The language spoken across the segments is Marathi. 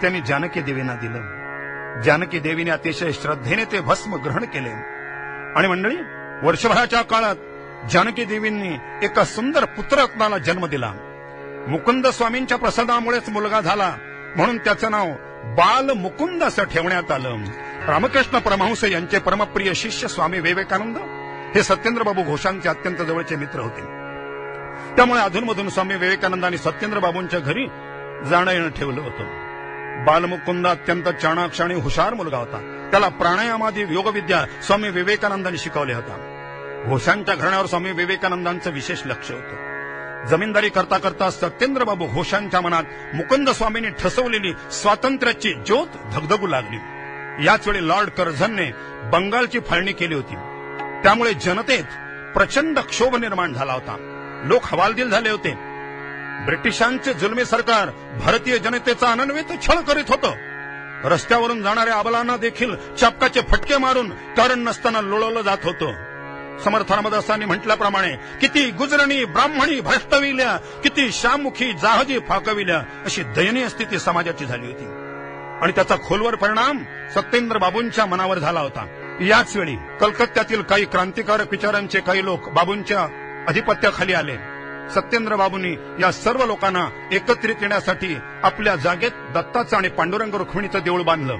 त्यांनी जानकी देवींना दिलं. जानकी देवीने अतिशय श्रद्धेने ते भस्म ग्रहण केले. आणि मंडळी, वर्षभराच्या काळात जानकी देवींनी एका सुंदर पुत्ररत्नाला जन्म दिला. मुकुंद स्वामींच्या प्रसादामुळेच मुलगा झाला म्हणून त्याचं नाव बाल मुकुंद असं ठेवण्यात आलं. रामकृष्ण परमहंस यांचे परमप्रिय शिष्य स्वामी विवेकानंद हे सत्येंद्रबाबू घोषांचे अत्यंत जवळचे मित्र होते. त्यामुळे अधूनमधून स्वामी विवेकानंदांनी सत्येंद्रबाबूंच्या घरी जाणं येणं ठेवलं होतं. बालमुकुंद अत्यंत चाणाक्ष आणि हुशार मुलगा होता. त्याला प्राणायामादी योगविद्या स्वामी विवेकानंदांनी शिकवल्या होत्या. घोषांच्या घराण्यावर स्वामी विवेकानंदांचं विशेष लक्ष होतं. जमीनदारी करता करता सत्येंद्रबाबू घोषांच्या मनात मुकुंद स्वामींनी ठसवलेली स्वातंत्र्याची ज्योत धगधगू लागली. याच वेळी लॉर्ड कर्झनने बंगालची फाळणी केली होती. त्यामुळे जनतेत प्रचंड क्षोभ निर्माण झाला होता. लोक हवालदिल झाले होते. ब्रिटिशांचे जुलमी सरकार भारतीय जनतेचा अनन्वित छळ करीत होतं. रस्त्यावरून जाणाऱ्या अबलांना देखील चापकाचे फटके मारून कारण नसताना लोळवलं जात होतं. समर्थ रामदासांनी म्हटल्याप्रमाणे किती गुजरणी ब्राह्मणी भ्रष्टविल्या, किती शामुखी जाहजी फाकविल्या, अशी दयनीय स्थिती समाजाची झाली होती. आणि त्याचा खोलवर परिणाम सत्येंद्रबाबूंच्या मनावर झाला होता. याच वेळी कलकत्त्यातील काही क्रांतिकारक विचारांचे काही लोक बाबूंच्या अधिपत्याखाली आले. सत्येंद्रबाबूंनी या सर्व लोकांना एकत्रित येण्यासाठी आपल्या जागेत दत्ताचं आणि पांडुरंग रुक्मिणीचं देऊळ बांधलं.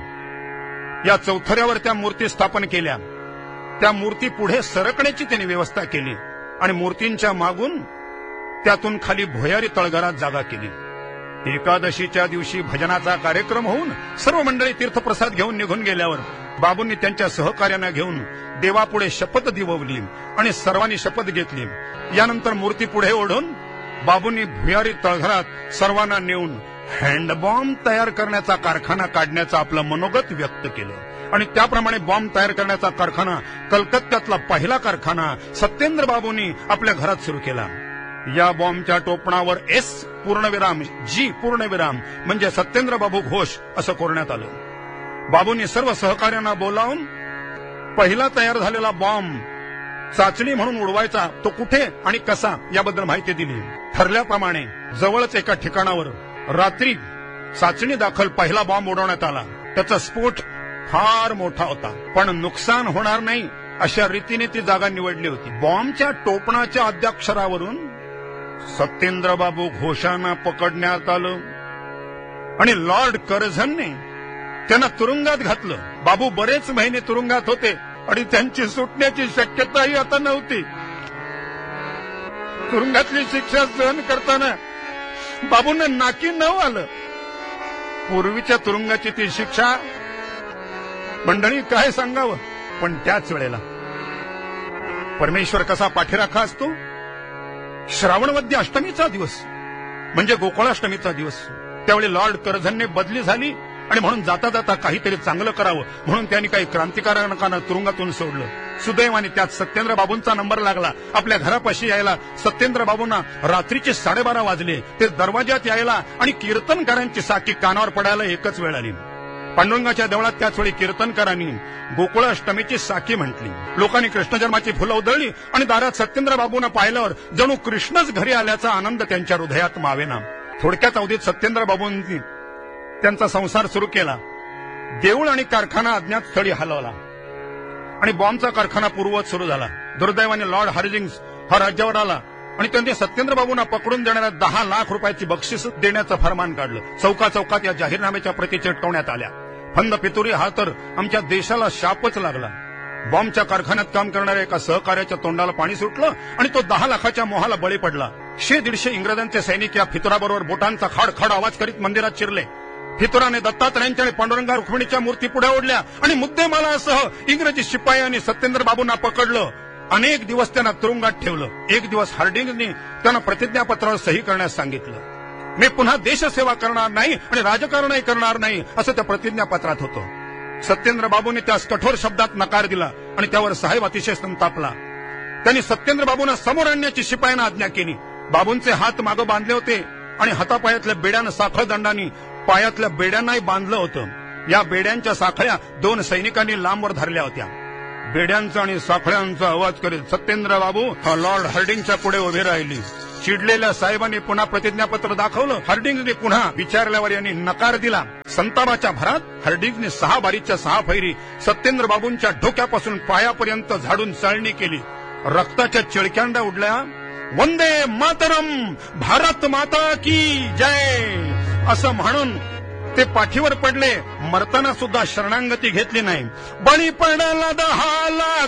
या चौथऱ्यावर त्या मूर्ती स्थापन केल्या. त्या मूर्ती पुढे सरकण्याची त्यांनी व्यवस्था केली आणि मूर्तींच्या मागून त्यातून खाली भुयारी तळघरात जागा केली. एकादशीच्या दिवशी भजनाचा कार्यक्रम होऊन सर्व मंडळी तीर्थप्रसाद घेऊन निघून गेल्यावर बाबूंनी त्यांच्या सहकार्यांना घेऊन देवापुढे शपथ दिववली आणि सर्वांनी शपथ घेतली. यानंतर मूर्ती पुढे ओढून बाबूंनी भुयारी तळघरात सर्वांना नेऊन हँडबॉम्ब तयार करण्याचा कारखाना काढण्याचं आपलं मनोगत व्यक्त केलं. आणि त्याप्रमाणे बॉम्ब तयार करण्याचा कारखाना, कलकत्त्यातला पहिला कारखाना सत्येंद्रबाबूंनी आपल्या घरात सुरू केला. या बॉम्बच्या टोपणावर एस पूर्णविराम जी पूर्णविराम म्हणजे सत्येंद्रबाबू घोष असं कोरण्यात आलं. बाबूंनी सर्व सहकार्यांना बोलावून पहिला तयार झालेला बॉम्ब चाचणी म्हणून उडवायचा तो कुठे आणि कसा याबद्दल माहिती दिली. ठरल्याप्रमाणे जवळच एका ठिकाणावर रात्री चाचणी दाखल पहिला बॉम्ब उडवण्यात आला. त्याचा स्फोट फार मोठा होता, पण नुकसान होणार नाही अशा रीतीने ती जागा निवडली होती. बॉम्बच्या टोपणाच्या अद्याक्षरावरून सत्येंद्रबाबू घोषांना पकडण्यात आलं आणि लॉर्ड कर्झनने त्यांना तुरुंगात घातलं. बाबू बरेच महिने तुरुंगात होते आणि त्यांची सुटण्याची शक्यताही आता नव्हती. तुरुंगातली शिक्षा सहन करताना बाबूंना नाकी नऊ आलं. पूर्वीच्या तुरुंगाची ती शिक्षा मंडळी काय सांगावं. पण त्याच वेळेला परमेश्वर कसा पाठीराखा असतो. श्रावणवद्य अष्टमीचा दिवस म्हणजे गोकुळाष्टमीचा दिवस. त्यावेळी लॉर्ड कर्झनने बदली झाली आणि म्हणून जाता जाता काहीतरी चांगलं करावं म्हणून त्यांनी काही क्रांतिकारकांना तुरुंगातून सोडलं. सुदैवाने त्यात सत्येंद्रबाबूंचा नंबर लागला. आपल्या घरापाशी यायला सत्येंद्रबाबूंना रात्रीचे 12:30 वाजले. ते दरवाजात यायला आणि कीर्तनकारांची साकी कानावर पडायला एकच वेळ आली. पांडुरंगाच्या देवळात त्याच वेळी कीर्तनकारांनी गोकुळाष्टमीची साकी म्हटली. लोकांनी कृष्ण जन्माची फुलं उधळली आणि दारात सत्येंद्रबाबूंना पाहिल्यावर जणू कृष्णच घरी आल्याचा आनंद त्यांच्या हृदयात मावेना. थोडक्यात अवधीत सत्येंद्रबाबूंनी त्यांचा संसार सुरू केला. देऊळ आणि कारखाना अज्ञात स्थळी हलवला आणि बॉम्बचा कारखाना पूर्ववत सुरू झाला. दुर्दैवाने लॉर्ड हार्डिंग्ज हा राज्यावर आला आणि त्यांनी सत्येंद्रबाबूंना पकडून देणाऱ्या 10 लाख रुपयाची बक्षीस देण्याचं फरमान काढलं. चौका चौकात या जाहीरनाम्याच्या प्रती चिकटवण्यात आल्या. फंद पितुरी हा तर आमच्या देशाला शापच लागला. बॉम्बच्या कारखान्यात काम करणाऱ्या एका सहकार्याच्या तोंडाला पाणी सुटलं आणि तो 10 लाखाच्या मोहाला बळी पडला. 150 इंग्रजांचे सैनिक या फितुराबरोबर बोटांचा खाडखाड आवाज करीत मंदिरात शिरले. फितुराने दत्तात्रयांच्या आणि पांडुरंगा रुक्मिणीच्या मूर्ती पुढे ओढल्या आणि मुद्देमालासह इंग्रजी शिपायांनी सत्येंद्रबाबूंना पकडलं. अनेक दिवस त्यांना तुरुंगात ठेवलं. एक दिवस हार्डिंग्जनी त्यांना प्रतिज्ञापत्रावर सही करण्यास सांगितलं. मी पुन्हा देशसेवा करणार नाही आणि राजकारणही करणार नाही असं त्या प्रतिज्ञापत्रात होतं. सत्येंद्रबाबूंनी त्यास कठोर शब्दात नकार दिला आणि त्यावर साहेब अतिशय संतापला. त्यांनी सत्येंद्रबाबूंना समोर आणण्याची शिपायांना आज्ञा केली. बाबूंचे हात मागं बांधले होते आणि हातापायातल्या बेड्यानं साखळ दंडांनी पायातल्या बेड्यांनाही बांधलं होतं. या बेड्यांच्या साखळ्या 2 सैनिकांनी लांबवर धरल्या होत्या. बेड्यांचा आणि साखळ्यांचा आवाज करीत सत्येंद्रबाबू लॉर्ड हार्डिंगच्या पुढे उभे राहिली. चिडलेल्या साहेबांनी पुन्हा प्रतिज्ञापत्र दाखवलं. हार्डिंगने पुन्हा विचारल्यावर यांनी नकार दिला. संतापाच्या भरात हरडीजने 6 बारीच्या 6 फैरी सत्येंद्र बाबूंच्या डोक्यापासून पायापर्यंत झाडून चाळणी केली. रक्ताच्या चिळक्यांड्या उडल्या. वंदे मातरम, भारत माता की जय असं म्हणून ते पाठीवर पडले. मरताना सुद्धा शरणांगती घेतली नाही. बळी पडला 10 लाख